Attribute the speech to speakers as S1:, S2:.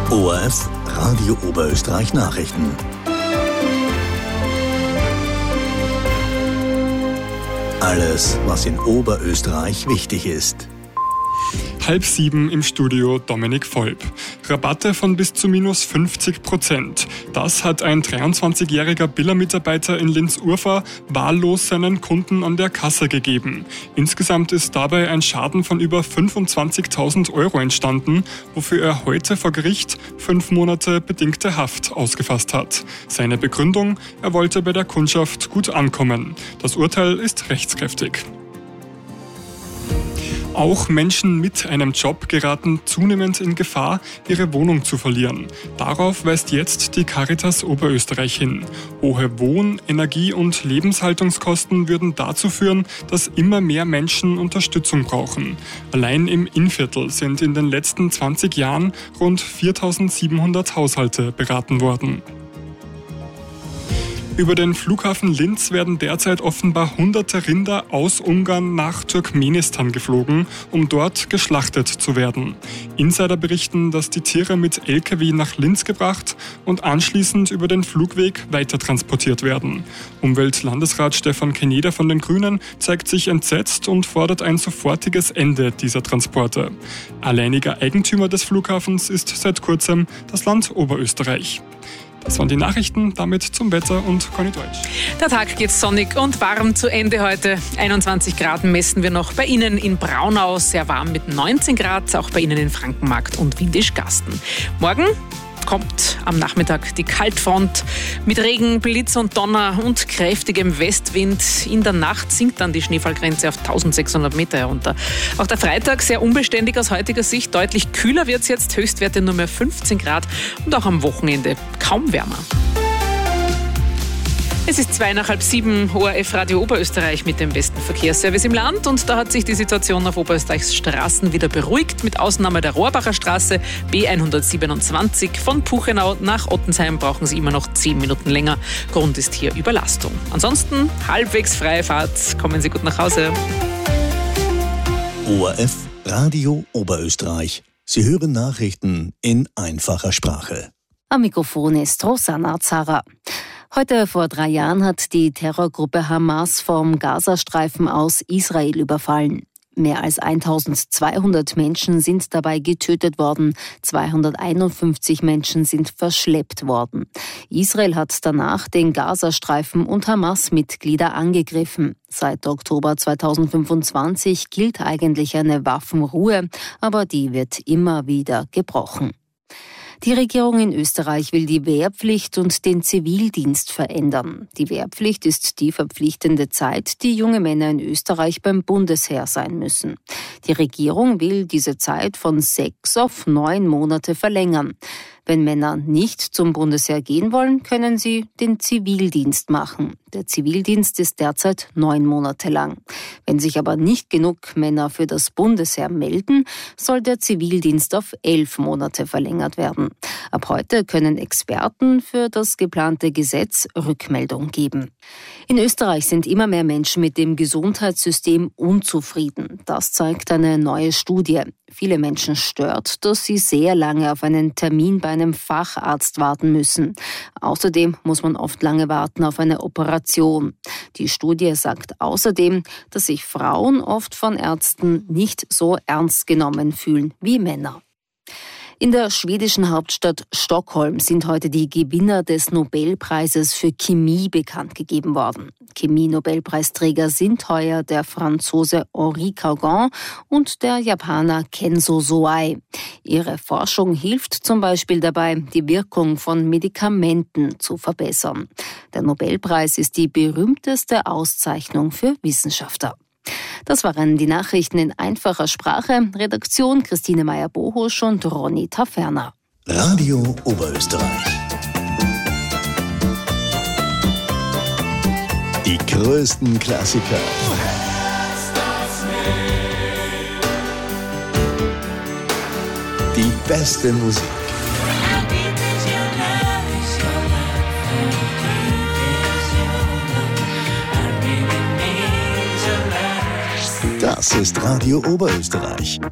S1: ORF Radio Oberösterreich Nachrichten. Alles, was in Oberösterreich wichtig ist.
S2: 6:30 im Studio Dominik Volp. Rabatte von bis zu minus 50%. Das hat ein 23-jähriger Billa-Mitarbeiter in Linz-Urfahr wahllos seinen Kunden an der Kasse gegeben. Insgesamt ist dabei ein Schaden von über 25.000 Euro entstanden, wofür er heute vor Gericht 5 Monate bedingte Haft ausgefasst hat. Seine Begründung: Er wollte bei der Kundschaft gut ankommen. Das Urteil ist rechtskräftig. Auch Menschen mit einem Job geraten zunehmend in Gefahr, ihre Wohnung zu verlieren. Darauf weist jetzt die Caritas Oberösterreich hin. Hohe Wohn-, Energie- und Lebenshaltungskosten würden dazu führen, dass immer mehr Menschen Unterstützung brauchen. Allein im Innviertel sind in den letzten 20 Jahren rund 4.700 Haushalte beraten worden. Über den Flughafen Linz werden derzeit offenbar hunderte Rinder aus Ungarn nach Turkmenistan geflogen, um dort geschlachtet zu werden. Insider berichten, dass die Tiere mit LKW nach Linz gebracht und anschließend über den Flugweg weitertransportiert werden. Umweltlandesrat Stefan Keneder von den Grünen zeigt sich entsetzt und fordert ein sofortiges Ende dieser Transporte. Alleiniger Eigentümer des Flughafens ist seit kurzem das Land Oberösterreich. Das waren die Nachrichten, damit zum Wetter und Conny Deutsch.
S3: Der Tag geht sonnig und warm zu Ende heute. 21 Grad messen wir noch bei Ihnen in Braunau, sehr warm mit 19 Grad, auch bei Ihnen in Frankenmarkt und Windischgarsten. Morgen kommt am Nachmittag die Kaltfront mit Regen, Blitz und Donner und kräftigem Westwind. In der Nacht sinkt dann die Schneefallgrenze auf 1600 Meter herunter. Auch der Freitag sehr unbeständig aus heutiger Sicht. Deutlich kühler wird es jetzt, Höchstwerte nur mehr 15 Grad und auch am Wochenende kaum wärmer. Es ist 6:55, ORF Radio Oberösterreich mit dem besten Verkehrsservice im Land. Und da hat sich die Situation auf Oberösterreichs Straßen wieder beruhigt. Mit Ausnahme der Rohrbacher Straße, B127. Von Puchenau nach Ottensheim brauchen Sie immer noch 10 Minuten länger. Grund ist hier Überlastung. Ansonsten halbwegs freie Fahrt. Kommen Sie gut nach Hause.
S1: ORF Radio Oberösterreich. Sie hören Nachrichten in einfacher Sprache.
S4: Am Mikrofon ist Rosanna Zara. Heute vor 3 Jahren hat die Terrorgruppe Hamas vom Gazastreifen aus Israel überfallen. Mehr als 1200 Menschen sind dabei getötet worden, 251 Menschen sind verschleppt worden. Israel hat danach den Gazastreifen und Hamas-Mitglieder angegriffen. Seit Oktober 2025 gilt eigentlich eine Waffenruhe, aber die wird immer wieder gebrochen. Die Regierung in Österreich will die Wehrpflicht und den Zivildienst verändern. Die Wehrpflicht ist die verpflichtende Zeit, die junge Männer in Österreich beim Bundesheer sein müssen. Die Regierung will diese Zeit von 6 auf 9 Monate verlängern. Wenn Männer nicht zum Bundesheer gehen wollen, können sie den Zivildienst machen. Der Zivildienst ist derzeit 9 Monate lang. Wenn sich aber nicht genug Männer für das Bundesheer melden, soll der Zivildienst auf 11 Monate verlängert werden. Ab heute können Experten für das geplante Gesetz Rückmeldung geben. In Österreich sind immer mehr Menschen mit dem Gesundheitssystem unzufrieden. Das zeigt eine neue Studie. Viele Menschen stört, dass sie sehr lange auf einen Termin bei einem Facharzt warten müssen. Außerdem muss man oft lange warten auf eine Operation. Die Studie sagt außerdem, dass sich Frauen oft von Ärzten nicht so ernst genommen fühlen wie Männer. In der schwedischen Hauptstadt Stockholm sind heute die Gewinner des Nobelpreises für Chemie bekannt gegeben worden. Chemie-Nobelpreisträger sind heuer der Franzose Henri Caugan und der Japaner Kenzo Soai. Ihre Forschung hilft zum Beispiel dabei, die Wirkung von Medikamenten zu verbessern. Der Nobelpreis ist die berühmteste Auszeichnung für Wissenschaftler. Das waren die Nachrichten in einfacher Sprache. Redaktion Christine Meyer-Bohusch und Ronny Taferner.
S1: Radio Oberösterreich. Die größten Klassiker. Die beste Musik. Das ist Radio Oberösterreich.